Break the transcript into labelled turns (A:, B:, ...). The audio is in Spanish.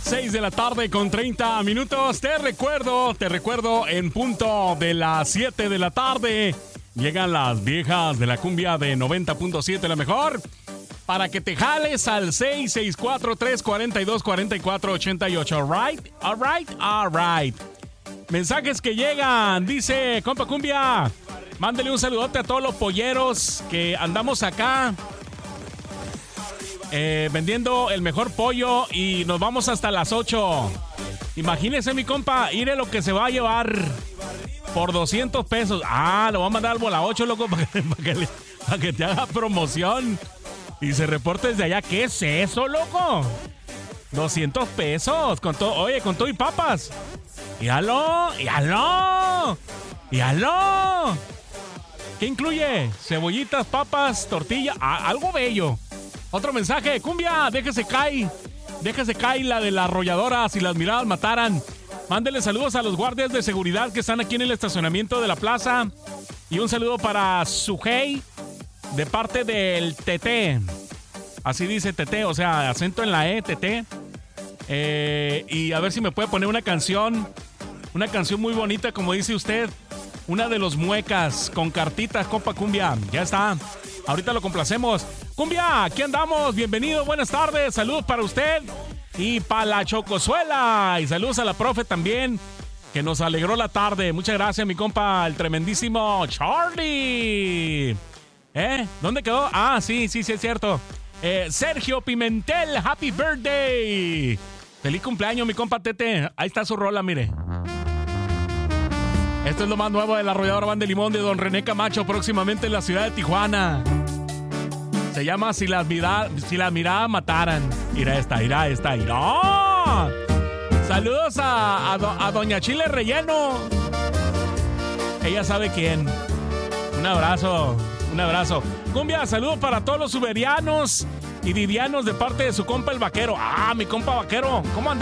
A: 6 de la tarde con 30 minutos. Te recuerdo, en punto de las 7 de la tarde llegan las viejas de la cumbia de 90.7, la mejor, para que te jales al 664-342-4488. All right. Mensajes que llegan. Dice, compa cumbia, mándele un saludote a todos los polleros que andamos acá vendiendo el mejor pollo y nos vamos hasta las 8. Imagínese, mi compa, iré lo que se va a llevar por 200 pesos. Lo va a mandar al bola 8, loco, para que te haga promoción y se reporte desde allá. ¿Qué es eso, loco? 200 pesos con todo, oye, con todo y papas. Y aló. ¿Qué incluye? Cebollitas, papas, tortilla, algo bello. Otro mensaje, cumbia, déjese caer la de la arrolladora, si las miradas mataran. Mándele saludos a los guardias de seguridad que están aquí en el estacionamiento de la plaza. Y un saludo para Sujei, de parte del TT. Así dice TT, o sea, acento en la E, TT. Y a ver si me puede poner una canción muy bonita, como dice usted. Una de los muecas, con cartitas, compa cumbia. Ya está, ahorita lo complacemos. Cumbia, aquí andamos, bienvenido, buenas tardes, saludos para usted y para la Chocosuela, y saludos a la profe también, que nos alegró la tarde. Muchas gracias, mi compa, el tremendísimo Charlie. ¿Dónde quedó? Sí, es cierto. Sergio Pimentel, happy birthday. Feliz cumpleaños, mi compa Tete. Ahí está su rola, mire. Esto es lo más nuevo de la arrolladora Banda de Limón de don René Camacho, próximamente en la ciudad de Tijuana. Se llama Si las miradas mataran. Irá esta. Saludos a doña Chile Relleno. Ella sabe quién. Un abrazo. Cumbia, saludos para todos los uberianos y vivianos de parte de su compa el vaquero. Mi compa vaquero, ¿cómo anda?